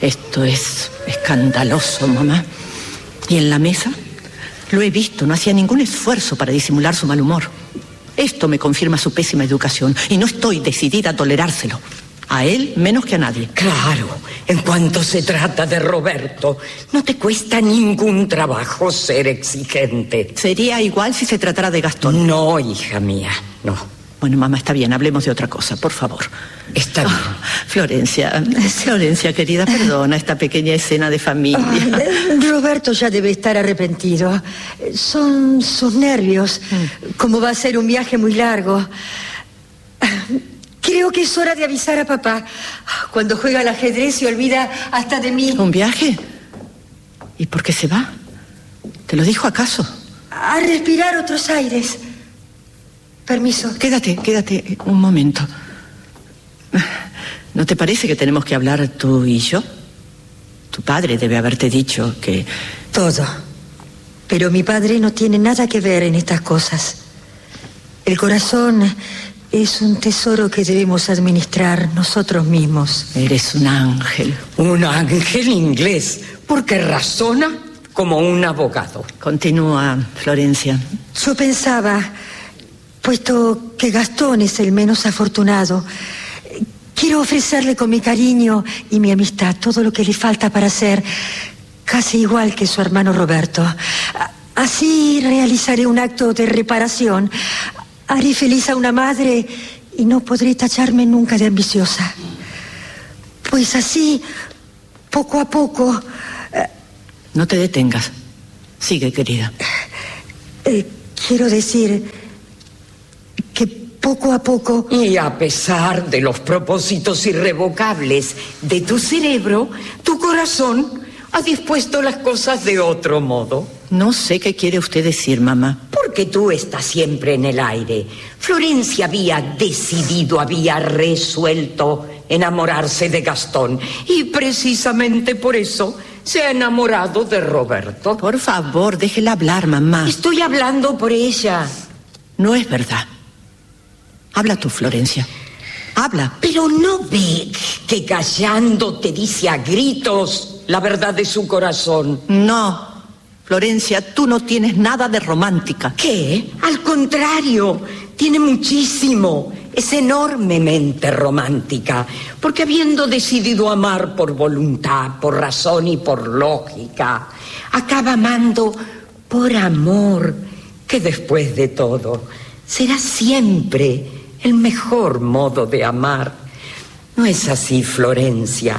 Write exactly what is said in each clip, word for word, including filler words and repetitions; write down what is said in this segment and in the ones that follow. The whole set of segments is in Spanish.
Esto es escandaloso, mamá. ¿Y en la mesa? Lo he visto, no hacía ningún esfuerzo para disimular su mal humor. Esto me confirma su pésima educación y no estoy decidida a tolerárselo. A él menos que a nadie. Claro, en cuanto se trata de Roberto, no te cuesta ningún trabajo ser exigente. Sería igual si se tratara de Gastón. No, hija mía, no. Bueno, mamá, está bien, hablemos de otra cosa, por favor. Está bien. Oh, Florencia, Florencia, querida, perdona esta pequeña escena de familia. Oh, Roberto ya debe estar arrepentido. Son sus nervios. Mm. Como va a ser un viaje muy largo. Creo que es hora de avisar a papá. Cuando juega al ajedrez se olvida hasta de mí. ¿Un viaje? ¿Y por qué se va? ¿Te lo dijo acaso? A respirar otros aires. Permiso. Quédate, quédate un momento. ¿No te parece que tenemos que hablar tú y yo? Tu padre debe haberte dicho que... Todo. Pero mi padre no tiene nada que ver en estas cosas. El corazón... es un tesoro que debemos administrar nosotros mismos. Eres un ángel. Un ángel inglés, porque razona como un abogado. Continúa, Florencia. Yo pensaba, puesto que Gastón es el menos afortunado, quiero ofrecerle con mi cariño y mi amistad todo lo que le falta para ser casi igual que su hermano Roberto. Así realizaré un acto de reparación. Haré feliz a una madre y no podré tacharme nunca de ambiciosa. Pues así, poco a poco... Eh, no te detengas. Sigue, querida. Eh, quiero decir que poco a poco... Y a pesar de los propósitos irrevocables de tu cerebro, tu corazón ha dispuesto las cosas de otro modo. No sé qué quiere usted decir, mamá. Porque tú estás siempre en el aire. Florencia había decidido, había resuelto enamorarse de Gastón. Y precisamente por eso se ha enamorado de Roberto. Por favor, déjela hablar, mamá. Estoy hablando por ella. No es verdad. Habla tú, Florencia. Habla. Pero no ve que callando te dice a gritos la verdad de su corazón. No. Florencia, tú no tienes nada de romántica. ¿Qué? Al contrario, tiene muchísimo. Es enormemente romántica. Porque habiendo decidido amar por voluntad, por razón y por lógica, acaba amando por amor, que después de todo será siempre el mejor modo de amar. ¿No es así, Florencia?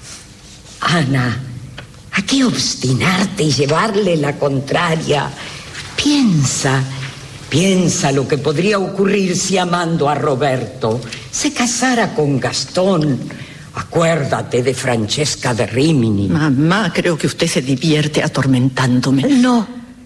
Ana, ¿a qué obstinarte y llevarle la contraria? Piensa, piensa lo que podría ocurrir si amando a Roberto se casara con Gastón. Acuérdate de Francesca de Rimini. Mamá, creo que usted se divierte atormentándome. No.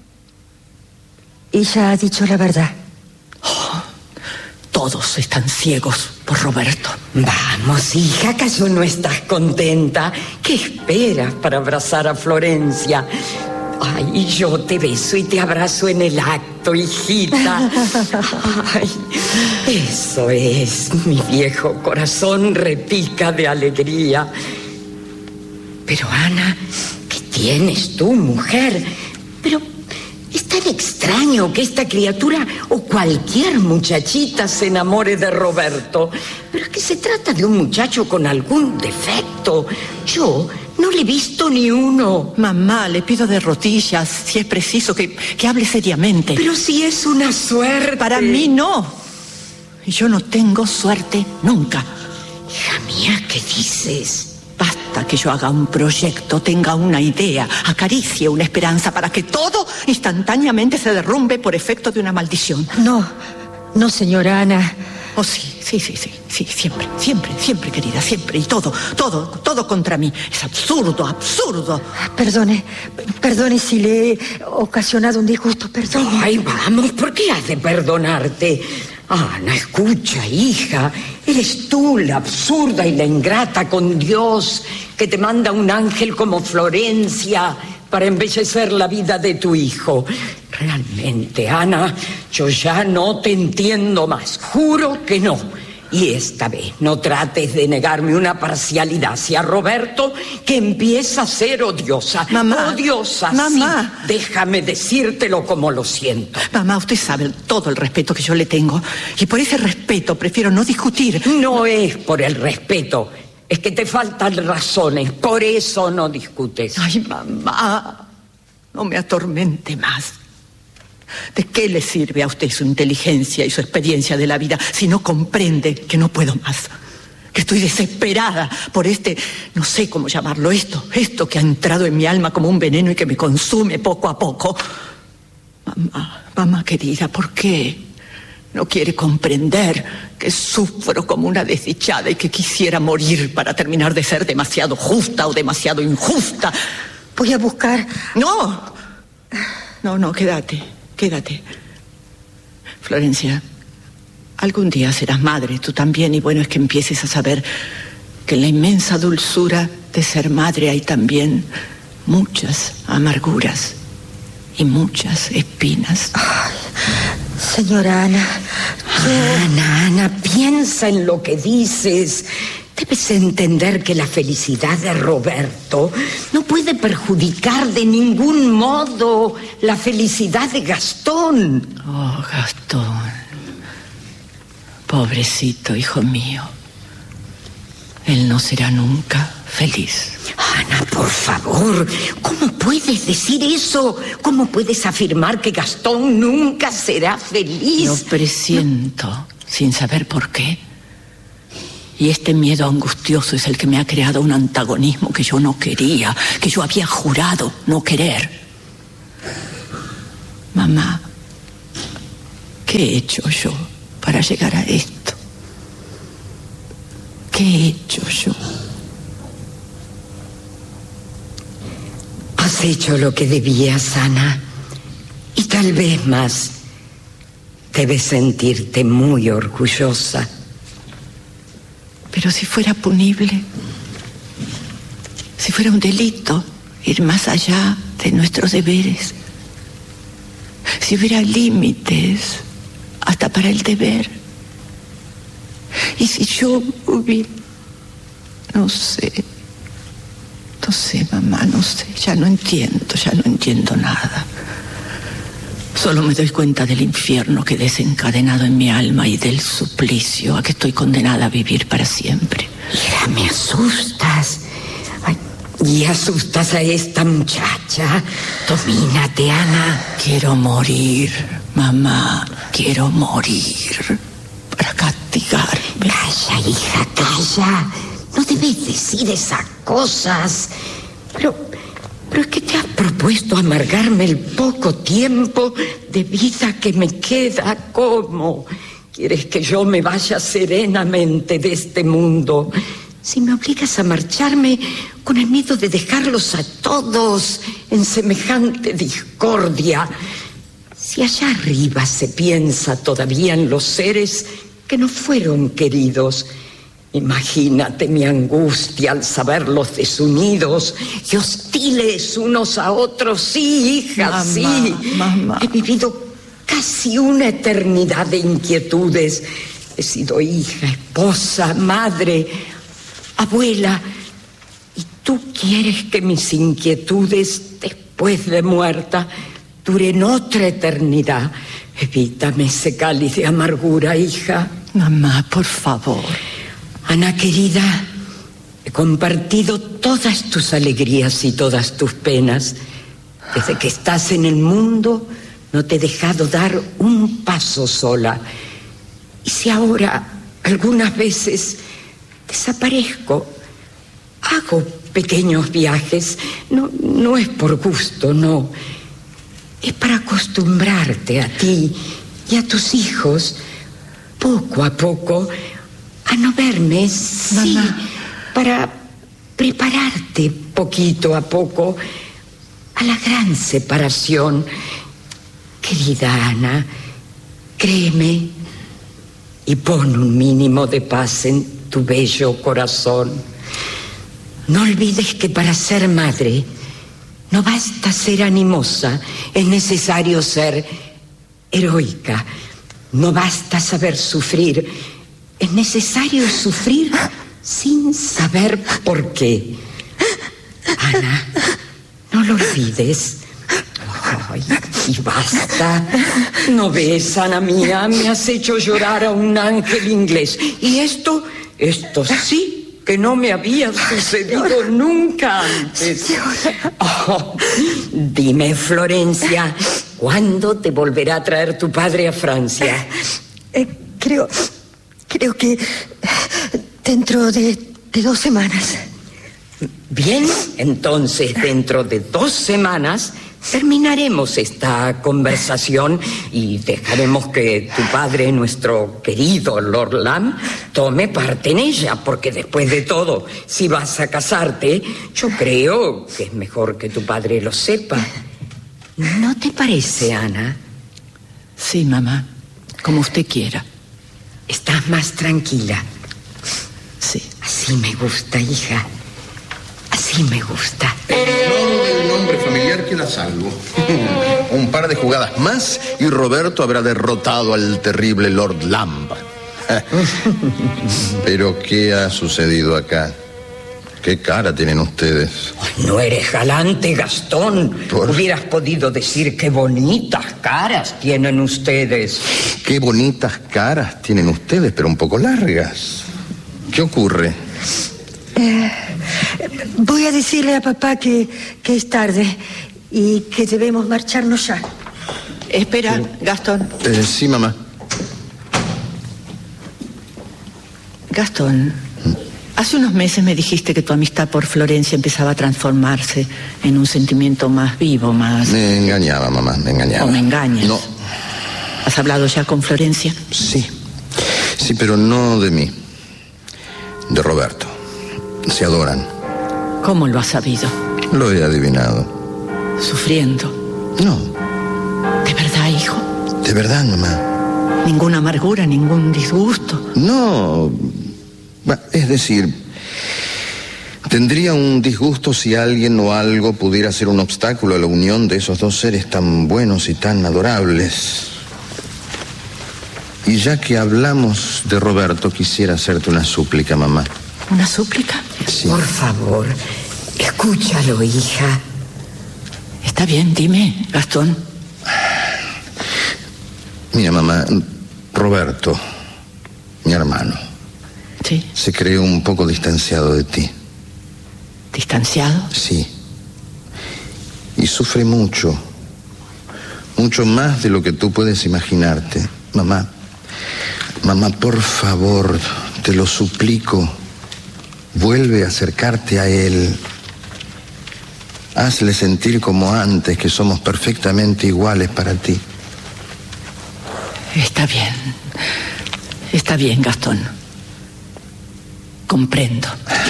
Ella ha dicho la verdad. Oh, todos están ciegos por Roberto. Vamos, hija, ¿acaso no estás contenta? ¿Qué esperas para abrazar a Florencia? Ay, yo te beso y te abrazo en el acto, hijita. Ay, eso es, mi viejo corazón repica de alegría. Pero, Ana, ¿qué tienes tú, mujer? Pero es tan extraño que esta criatura o cualquier muchachita se enamore de Roberto. Pero es que se trata de un muchacho con algún defecto. Yo no le he visto ni uno. Mamá, le pido de rodillas, si es preciso, que, que hable seriamente. Pero si es una suerte. Para mí no. Y yo no tengo suerte nunca. Hija mía, ¿qué dices? Basta que yo haga un proyecto, tenga una idea, acaricie una esperanza para que todo instantáneamente se derrumbe por efecto de una maldición. No, no, señora Ana. Oh, sí, sí, sí, sí, sí, siempre, siempre, siempre, querida, siempre. Y todo, todo, todo contra mí. Es absurdo, absurdo. Perdone, perdone si le he ocasionado un disgusto, perdone. Ay, vamos, ¿por qué has de perdonarte? Ana, escucha, hija, eres tú la absurda y la ingrata con Dios que te manda un ángel como Florencia para embellecer la vida de tu hijo. Realmente, Ana, yo ya no te entiendo más, juro que no. Y esta vez no trates de negarme una parcialidad hacia Roberto, que empieza a ser odiosa. Mamá. Odiosa, Mamá. sí. Déjame decírtelo como lo siento. Mamá, usted sabe todo el respeto que yo le tengo. Y por ese respeto prefiero no discutir. No es por el respeto. Es que te faltan razones. Por eso no discutes. Ay, mamá. No me atormente más. ¿De qué le sirve a usted su inteligencia y su experiencia de la vida si no comprende que no puedo más? Que estoy desesperada por este, no sé cómo llamarlo, esto, esto que ha entrado en mi alma como un veneno y que me consume poco a poco. Mamá, mamá querida, ¿por qué no quiere comprender que sufro como una desdichada y que quisiera morir para terminar de ser demasiado justa o demasiado injusta? Voy a buscar... No, no, no, quédate. Quédate. Florencia, algún día serás madre, tú también, y bueno es que empieces a saber que en la inmensa dulzura de ser madre hay también muchas amarguras y muchas espinas. Ay, señora Ana, yo... Ana, Ana, piensa en lo que dices. Debes entender que la felicidad de Roberto no puede perjudicar de ningún modo la felicidad de Gastón. Oh, Gastón. Pobrecito hijo mío. Él no será nunca feliz. Ana, por favor, ¿cómo puedes decir eso? ¿Cómo puedes afirmar que Gastón nunca será feliz? Lo presiento, no. Sin saber por qué. Y este miedo angustioso es el que me ha creado un antagonismo que yo no quería, que yo había jurado no querer. Mamá, ¿qué he hecho yo para llegar a esto? ¿Qué he hecho yo? Has hecho lo que debías, Ana. Y tal vez más. Debes sentirte muy orgullosa. Pero si fuera punible, si fuera un delito ir más allá de nuestros deberes, si hubiera límites hasta para el deber, y si yo hubiera... No sé, no sé, mamá, no sé, ya no entiendo, ya no entiendo nada. Solo me doy cuenta del infierno que he desencadenado en mi alma y del suplicio a que estoy condenada a vivir para siempre. Mira, me asustas. Ay, y asustas a esta muchacha. Domínate, Ana. Quiero morir, mamá, quiero morir para castigarme. Calla, hija, calla. No debes decir esas cosas. Pero... Pero es que te has propuesto amargarme el poco tiempo de vida que me queda. ¿Cómo? ¿Quieres que yo me vaya serenamente de este mundo? Si me obligas a marcharme con el miedo de dejarlos a todos en semejante discordia. Si allá arriba se piensa todavía en los seres que no fueron queridos, imagínate mi angustia al saberlos desunidos y hostiles unos a otros. Sí, hija, mamá, sí. Mamá. He vivido casi una eternidad de inquietudes. He sido hija, esposa, madre, abuela. Y tú quieres que mis inquietudes, después de muerta, duren otra eternidad. Evítame ese cáliz de amargura, hija. Mamá, por favor. Ana querida, he compartido todas tus alegrías y todas tus penas. Desde que estás en el mundo, no te he dejado dar un paso sola. Y si ahora, algunas veces, desaparezco, hago pequeños viajes, no, no es por gusto, no. Es para acostumbrarte a ti y a tus hijos, poco a poco, a no verme, sí, mamá, para prepararte poquito a poco a la gran separación. Querida Ana, créeme y pon un mínimo de paz en tu bello corazón. No olvides que para ser madre no basta ser animosa, es necesario ser heroica. No basta saber sufrir, es necesario sufrir sin saber por qué. Ana, no lo olvides. Ay, y basta. ¿No ves, Ana mía? Me has hecho llorar a un ángel inglés. Y esto, esto sí que no me había sucedido nunca antes. Oh, dime, Florencia, ¿cuándo te volverá a traer tu padre a Francia? Eh, creo, creo que dentro de, de dos semanas. Bien, entonces dentro de dos semanas terminaremos esta conversación y dejaremos que tu padre, nuestro querido Lord Lamb, tome parte en ella, porque después de todo, si vas a casarte, yo creo que es mejor que tu padre lo sepa. ¿No te parece, Ana? Sí, mamá, como usted quiera. ¿Estás más tranquila? Sí. Así me gusta, hija. Así me gusta. El honor del nombre familiar queda a salvo. Un par de jugadas más y Roberto habrá derrotado al terrible Lord Lamb. Pero ¿qué ha sucedido acá? ¿Qué cara tienen ustedes? Ay, no eres galante, Gastón. ¿Por? Hubieras podido decir qué bonitas caras tienen ustedes. Qué bonitas caras tienen ustedes, pero un poco largas. ¿Qué ocurre? Eh, voy a decirle a papá que, que es tarde y que debemos marcharnos ya. Espera, Gastón. Eh, sí, mamá. Gastón, hace unos meses me dijiste que tu amistad por Florencia empezaba a transformarse en un sentimiento más vivo, más... Me engañaba, mamá, me engañaba. ¿O me engañas? No. ¿Has hablado ya con Florencia? Sí. Sí, pero no de mí. De Roberto. Se adoran. ¿Cómo lo has sabido? Lo he adivinado. Sufriendo. No. ¿De verdad, hijo? De verdad, mamá. ¿Ninguna amargura, ningún disgusto? No. Es decir, tendría un disgusto si alguien o algo pudiera ser un obstáculo a la unión de esos dos seres tan buenos y tan adorables. Y ya que hablamos de Roberto, quisiera hacerte una súplica, mamá. ¿Una súplica? Sí. Por favor, escúchalo, hija. Está bien, dime, Gastón. Mira, mamá, Roberto, mi hermano, Sí. se cree un poco distanciado de ti. ¿Distanciado? Sí. Y sufre mucho. Mucho más de lo que tú puedes imaginarte. Mamá, mamá, por favor, te lo suplico. Vuelve a acercarte a él. Hazle sentir como antes que somos perfectamente iguales para ti. Está bien. Está bien, Gastón. Comprendo.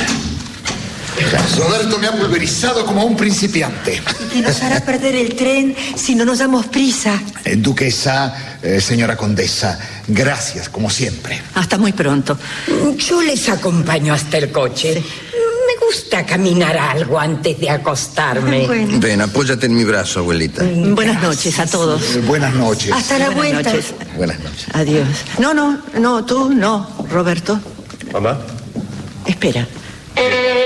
Roberto me ha pulverizado como a un principiante. Y nos hará perder el tren si no nos damos prisa. Eh, Duquesa, eh, señora condesa, gracias, como siempre. Hasta muy pronto. Yo les acompaño hasta el coche. Me gusta caminar algo antes de acostarme. Bueno, Ven, apóyate en mi brazo, abuelita. Buenas noches a todos. Eh, buenas noches. hasta la Buenas vuelta. noches. Buenas noches. Adiós. No, no, no, tú no, Roberto. Mamá. Espera.